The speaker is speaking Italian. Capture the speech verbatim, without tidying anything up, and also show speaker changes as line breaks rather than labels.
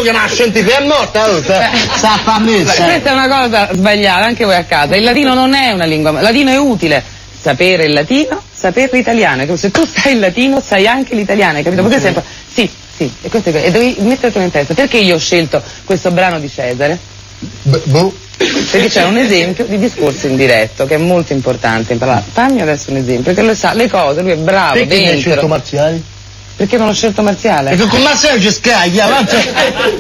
io che nasce in è morta, sta a messa.
Questa è una cosa sbagliata, anche voi a casa. Il latino non è una lingua, il latino è utile. Sapere il latino, sapere l'italiano. Se tu sai il latino, sai anche l'italiano, hai capito? Perché sempre, sì, sì, e, questo è, e devi mettertelo in testa. Perché io ho scelto questo brano di Cesare?
Boh.
Perché c'è un esempio di discorso indiretto che è molto importante imparare. Fammi adesso un esempio, che lo sa, le cose, lui è bravo,
perché
dentro.
hai scelto Marziali?
Perché non ho scelto Marziale?
Perché con Marziale ci scaglia,